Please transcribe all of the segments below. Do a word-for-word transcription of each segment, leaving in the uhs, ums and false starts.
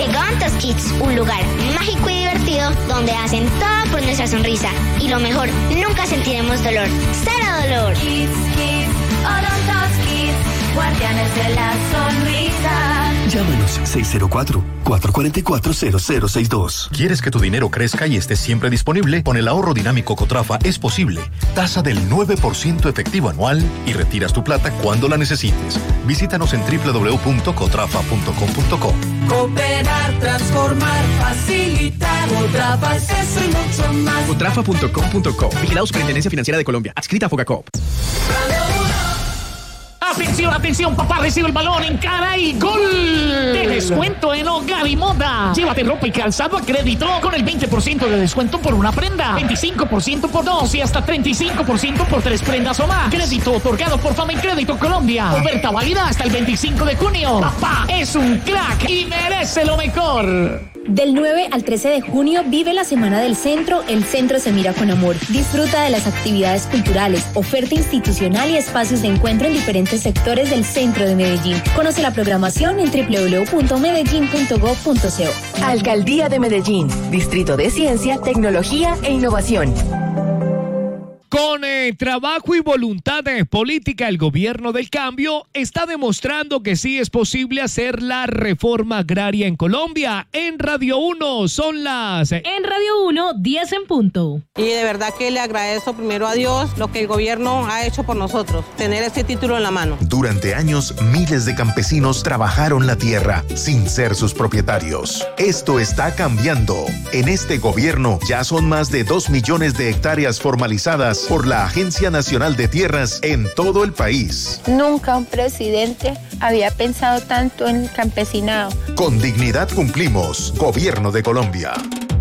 Llegó Antos Kids, un lugar mágico y divertido donde hacen todo por nuestra sonrisa. Y lo mejor, nunca sentiremos dolor. ¡Cero dolor! Kids, Kids, Odontos Kids, guardianes de la sonrisa. Llámanos seis cero cuatro, cuatro cuatro cuatro, cero cero seis dos. ¿Quieres que tu dinero crezca y esté siempre disponible? Con el ahorro dinámico Cotrafa es posible. Tasa del nueve por ciento efectivo anual y retiras tu plata cuando la necesites. Visítanos en doble u doble u doble u punto cotrafa punto com punto co. Cooperar, transformar, facilitar. Cotrafa es eso y mucho más. cotrafa punto com punto co. Vigilado Superintendencia Financiera de Colombia. Adscrita a Fogacop. Atención, atención, papá, recibe el balón en cara y ¡gol! De descuento en Hogar y Moda. Llévate ropa y calzado a crédito con el veinte por ciento de descuento por una prenda, veinticinco por ciento por dos y hasta treinta y cinco por ciento por tres prendas o más. Crédito otorgado por Fama y Crédito Colombia. Oferta válida hasta el veinticinco de junio. Papá es un crack y merece lo mejor. Del nueve al trece de junio vive la Semana del Centro, El Centro se mira con amor. Disfruta de las actividades culturales, oferta institucional y espacios de encuentro en diferentes sectores del centro de Medellín. Conoce la programación en doble u doble u doble u punto medellín punto gov punto co. Alcaldía de Medellín, Distrito de Ciencia, Tecnología e Innovación. Con eh, trabajo y voluntad de política, el gobierno del cambio está demostrando que sí es posible hacer la reforma agraria en Colombia. En Radio uno son las... En Radio uno, diez en punto. Y de verdad que le agradezco primero a Dios lo que el gobierno ha hecho por nosotros, tener este título en la mano. Durante años, miles de campesinos trabajaron la tierra sin ser sus propietarios. Esto está cambiando. En este gobierno ya son más de dos millones de hectáreas formalizadas por la Agencia Nacional de Tierras en todo el país. Nunca un presidente había pensado tanto en el campesinado. Con dignidad cumplimos. Gobierno de Colombia.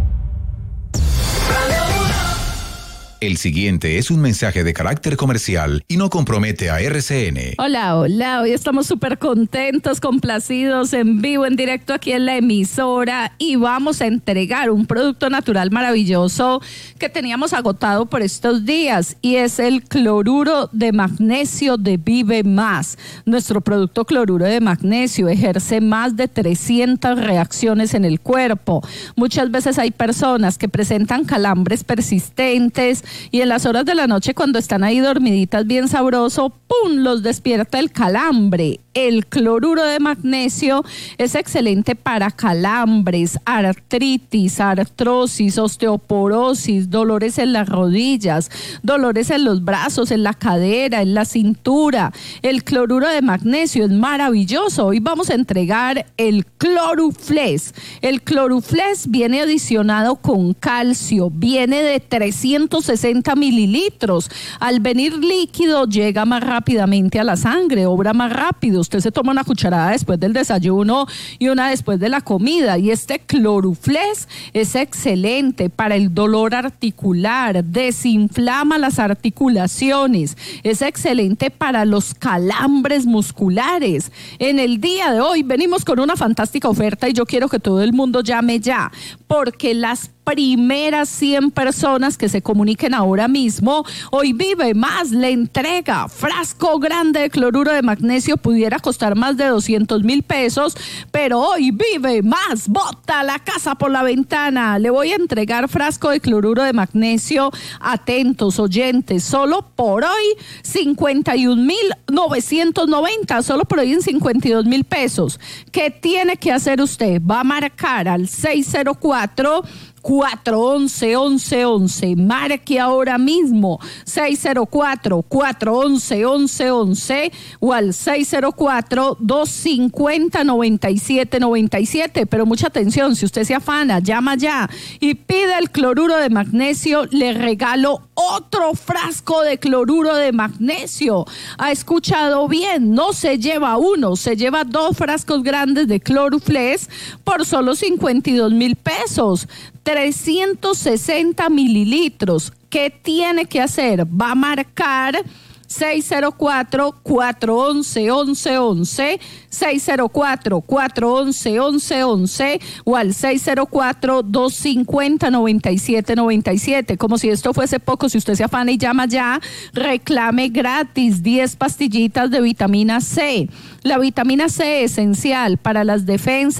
El siguiente es un mensaje de carácter comercial y no compromete a R C N. Hola, hola, hoy estamos súper contentos, complacidos, en vivo, en directo aquí en la emisora y vamos a entregar un producto natural maravilloso que teníamos agotado por estos días y es el cloruro de magnesio de Vive Más. Nuestro producto cloruro de magnesio ejerce más de trescientas reacciones en el cuerpo. Muchas veces hay personas que presentan calambres persistentes y en las horas de la noche cuando están ahí dormiditas bien sabroso, ¡pum!, los despierta el calambre. El cloruro de magnesio es excelente para calambres, artritis, artrosis, osteoporosis, dolores en las rodillas, dolores en los brazos, en la cadera, en la cintura. El cloruro de magnesio es maravilloso. Hoy vamos a entregar el Cloruflex. El Cloruflex viene adicionado con calcio, viene de trescientos sesenta mililitros. Al venir líquido llega más rápidamente a la sangre, obra más rápido. Usted se toma una cucharada después del desayuno y una después de la comida. Y este Cloruflex es excelente para el dolor articular, desinflama las articulaciones, es excelente para los calambres musculares. En el día de hoy venimos con una fantástica oferta y yo quiero que todo el mundo llame ya, porque las primeras cien personas que se comuniquen ahora mismo, Hoy Vive Más le entrega frasco grande de cloruro de magnesio, pudiera costar más de doscientos mil pesos, pero Hoy Vive Más bota la casa por la ventana. Le voy a entregar frasco de cloruro de magnesio, atentos oyentes, solo por hoy cincuenta y un mil novecientos noventa, solo por hoy en cincuenta y dos mil pesos. ¿Qué tiene que hacer usted? Va a marcar al seis cero cuatro, cuatro once, once once. Marque ahora mismo seis cero cuatro, cuatro once, once once o al seis cero cuatro, dos cinco cero, nueve siete nueve siete. Pero mucha atención, si usted se afana, llama ya y pide el cloruro de magnesio, le regalo otro frasco de cloruro de magnesio. ¿Ha escuchado bien? No se lleva uno, se lleva dos frascos grandes de Cloruflex por solo cincuenta y dos mil pesos. trescientos sesenta mililitros. ¿Qué tiene que hacer? Va a marcar seis cero cuatro, cuatro once, once once, seis cero cuatro, cuatro once, once once o al seis cero cuatro, dos cinco cero, nueve siete nueve siete. Como si esto fuese poco, si usted se afana y llama ya, reclame gratis diez pastillitas de vitamina C. La vitamina C es esencial para las defensas,